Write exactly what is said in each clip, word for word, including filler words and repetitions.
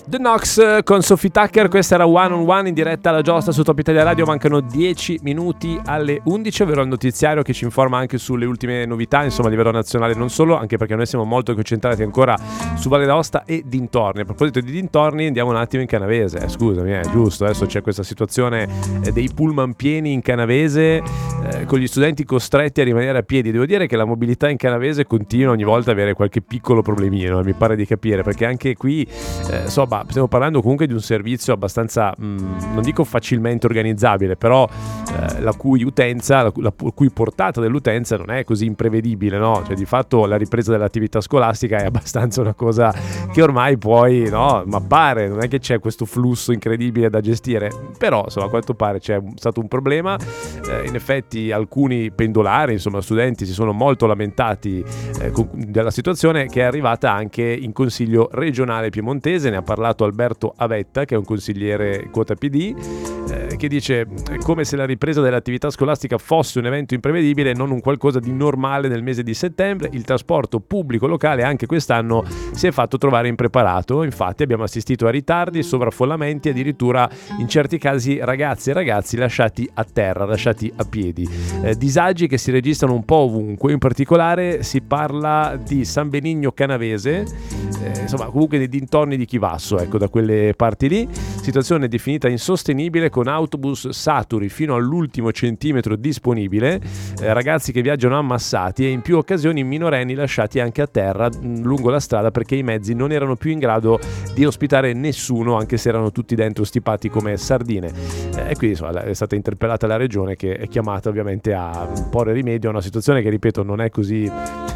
The Knox con Sophie Tucker, questa era One on One in diretta alla giostra su Top Italia Radio. Mancano dieci minuti alle undici, ovvero il notiziario che ci informa anche sulle ultime novità, insomma a livello nazionale non solo, anche perché noi siamo molto concentrati ancora su Valle d'Aosta e dintorni. A proposito di dintorni, andiamo un attimo in Canavese, eh, scusami, è eh, giusto, adesso c'è questa situazione eh, dei pullman pieni in Canavese, eh, con gli studenti costretti a rimanere a piedi. Devo dire che la mobilità in Canavese continua ogni volta ad avere qualche piccolo problemino, eh, mi pare di capire, perché anche qui eh, insomma stiamo parlando comunque di un servizio abbastanza mh, non dico facilmente organizzabile, però eh, la cui utenza, la, la cui portata dell'utenza non è così imprevedibile, no? Cioè di fatto la ripresa dell'attività scolastica è abbastanza una cosa che ormai puoi, no, mappare, non è che c'è questo flusso incredibile da gestire, però insomma a quanto pare c'è stato un problema. Eh, in effetti alcuni pendolari, insomma studenti, si sono molto lamentati eh, con, della situazione, che è arrivata anche in Consiglio regionale piemontese. Ne ha parlato Alberto Avetta, che è un consigliere quota P D, eh, che dice come se la ripresa dell'attività scolastica fosse un evento imprevedibile, non un qualcosa di normale nel mese di settembre. Il trasporto pubblico locale anche quest'anno si è fatto trovare impreparato, infatti abbiamo assistito a ritardi, sovraffollamenti, addirittura in certi casi ragazze e ragazzi lasciati a terra, lasciati a piedi. Eh, disagi che si registrano un po' ovunque, in particolare si parla di San Benigno Canavese, eh, insomma comunque nei dintorni di Chivasso, ecco, da quelle parti lì. Situazione definita insostenibile, con autobus saturi fino all'ultimo centimetro disponibile, eh, ragazzi che viaggiano ammassati e in più occasioni minorenni lasciati anche a terra mh, lungo la strada, perché i mezzi non erano più in grado di ospitare nessuno, anche se erano tutti dentro stipati come sardine. Eh, e quindi insomma, è stata interpellata la regione, che è chiamata ovviamente a porre rimedio a una situazione che, ripeto, non è così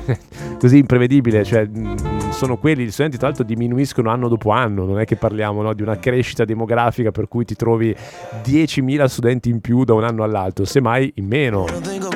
così imprevedibile. Cioè mh, sono quelli, gli studenti tra l'altro diminuiscono anno dopo anno, non è che parliamo, no, di una crescita demografica per cui ti trovi diecimila studenti in più da un anno all'altro, semmai in meno.